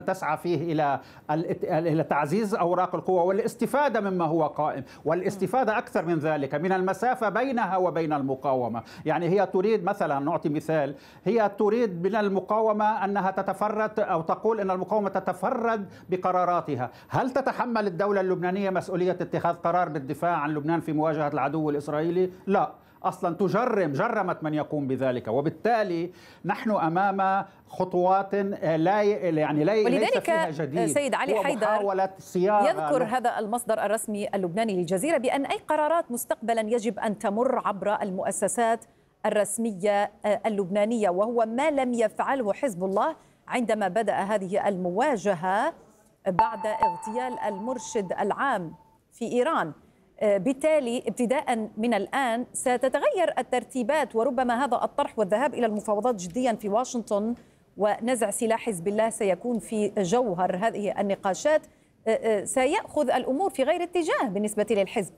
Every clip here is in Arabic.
تسعى فيه إلى تعزيز أوراق القوة والاستفادة مما هو قائم، والاستفادة أكثر من ذلك من المسافة بينها وبين المقاومة. يعني هي تريد مثلا، نعطي مثال، هي تريد من المقاومة أنها تتفرد أو تقول أن المقاومة تتفرد بقراراتها. هل تتحمل الدولة اللبنانية مسؤولية اتخاذ قرار بالدفاع عن لبنان في مواجهة العدو الإسرائيلي؟ لا، أصلا جرمت من يقوم بذلك، وبالتالي نحن أمام خطوات لا ليس فيها جديد. سيد علي حيدر يذكر هذا المصدر الرسمي اللبناني للجزيرة بأن أي قرارات مستقبلا يجب أن تمر عبر المؤسسات الرسمية اللبنانية، وهو ما لم يفعله حزب الله عندما بدأ هذه المواجهة بعد اغتيال المرشد العام في إيران. بالتالي ابتداء من الآن ستتغير الترتيبات، وربما هذا الطرح والذهاب إلى المفاوضات جديا في واشنطن ونزع سلاح حزب الله سيكون في جوهر هذه النقاشات، سيأخذ الأمور في غير اتجاه بالنسبة للحزب.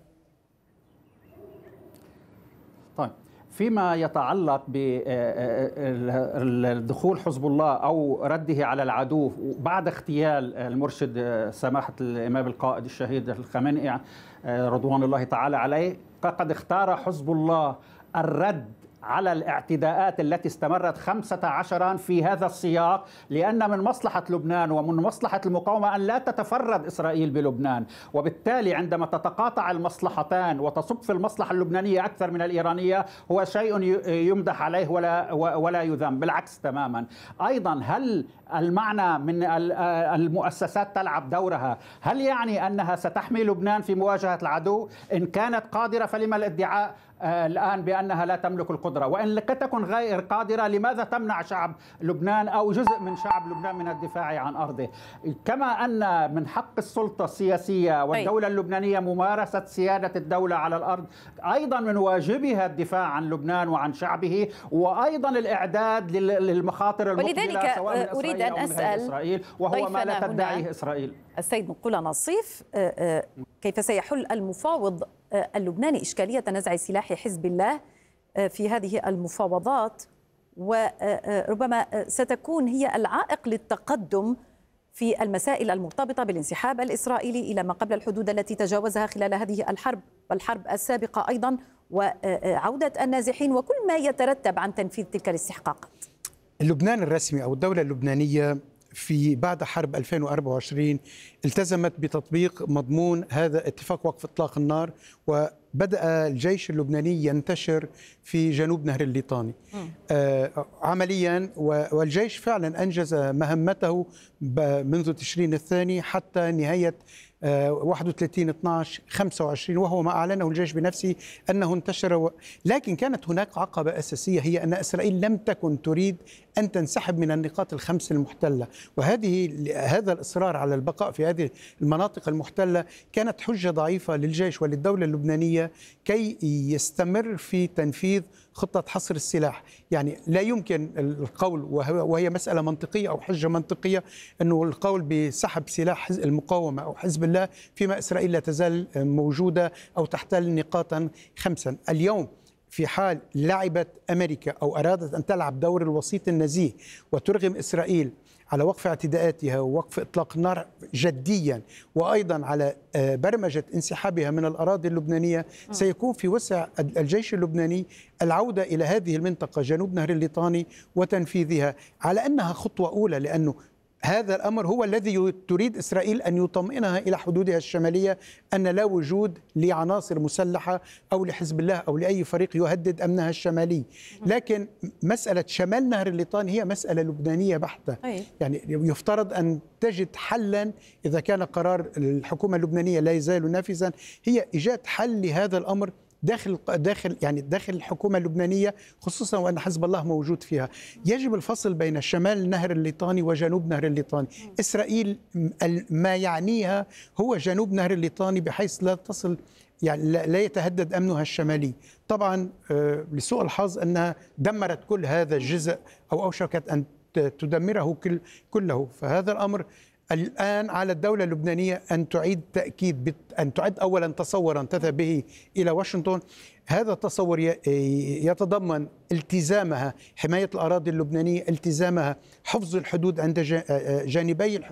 طيب، فيما يتعلق بدخول حزب الله أو رده على العدو بعد اغتيال المرشد سماحة الإمام القائد الشهيد الخامنئي رضوان الله تعالى عليه، قد اختار حزب الله الرد على الاعتداءات التي استمرت 15 في هذا السياق، لأن من مصلحة لبنان ومن مصلحة المقاومة أن لا تتفرد إسرائيل بلبنان، وبالتالي عندما تتقاطع المصلحتان وتصب في المصلحة اللبنانية أكثر من الإيرانية هو شيء يمدح عليه ولا يذم، بالعكس تماما. أيضا، هل المعنى من المؤسسات تلعب دورها؟ هل يعني أنها ستحمي لبنان في مواجهة العدو؟ إن كانت قادرة فلما الادعاء الآن بأنها لا تملك القدرة؟ وإن لم تكن غير قادرة لماذا تمنع شعب لبنان أو جزء من شعب لبنان من الدفاع عن أرضه؟ كما أن من حق السلطة السياسية والدولة اللبنانية ممارسة سيادة الدولة على الأرض، أيضا من واجبها الدفاع عن لبنان وعن شعبه، وأيضا الإعداد للمخاطر المقبلة سواء من أريد أن أسأل إسرائيل، وهو ما لا تدعيه إسرائيل. السيد نقول نصيف، كيف سيحل المفاوض اللبناني إشكالية نزع سلاح حزب الله في هذه المفاوضات، وربما ستكون هي العائق للتقدم في المسائل المرتبطة بالانسحاب الإسرائيلي إلى ما قبل الحدود التي تجاوزها خلال هذه الحرب والحرب السابقة أيضا، وعودة النازحين وكل ما يترتب عن تنفيذ تلك الاستحقاقات؟ لبنان الرسمي أو الدولة اللبنانية في بعد حرب 2024 التزمت بتطبيق مضمون هذا اتفاق وقف إطلاق النار، وبدأ الجيش اللبناني ينتشر في جنوب نهر الليطاني عمليا، والجيش فعلا أنجز مهمته منذ تشرين الثاني حتى نهاية 31/12/25، وهو ما أعلنه الجيش بنفسه أنه انتشر. لكن كانت هناك عقبة أساسية، هي أن إسرائيل لم تكن تريد أن تنسحب من النقاط ال5 المحتلة، هذا الإصرار على البقاء في هذه المناطق المحتلة كانت حجة ضعيفة للجيش وللدولة اللبنانية كي يستمر في تنفيذ خطة حصر السلاح. يعني لا يمكن القول، وهي مسألة منطقية أو حجة منطقية، أنه القول بسحب سلاح المقاومة أو حزب الله فيما إسرائيل لا تزال موجودة أو تحتل نقاطا 5. اليوم في حال لعبت أمريكا أو أرادت أن تلعب دور الوسيط النزيه وترغم إسرائيل على وقف اعتداءاتها ووقف إطلاق النار جديا، وأيضا على برمجة انسحابها من الأراضي اللبنانية، سيكون في وسع الجيش اللبناني العودة إلى هذه المنطقة جنوب نهر الليطاني وتنفيذها على أنها خطوة أولى، لأنه هذا الأمر هو الذي تريد إسرائيل أن يطمئنها إلى حدودها الشمالية، أن لا وجود لعناصر مسلحة أو لحزب الله أو لأي فريق يهدد أمنها الشمالي. لكن مسألة شمال نهر الليطاني هي مسألة لبنانية بحتة. يعني يفترض أن تجد حلا إذا كان قرار الحكومة اللبنانية لا يزال نافذا، هي إيجاد حل لهذا الأمر داخل الحكومة اللبنانية، خصوصا وأن حزب الله موجود فيها. يجب الفصل بين شمال نهر الليطاني وجنوب نهر الليطاني. إسرائيل ما يعنيها هو جنوب نهر الليطاني بحيث لا تصل، يعني لا يتهدد أمنها الشمالي. طبعا لسوء الحظ أنها دمرت كل هذا الجزء أو أوشكت أن تدمره كله. فهذا الأمر الآن على الدولة اللبنانية أن تعد أولا تصورا تذهب به إلى واشنطن. هذا التصور يتضمن التزامها حماية الأراضي اللبنانية، التزامها حفظ الحدود عند جانبي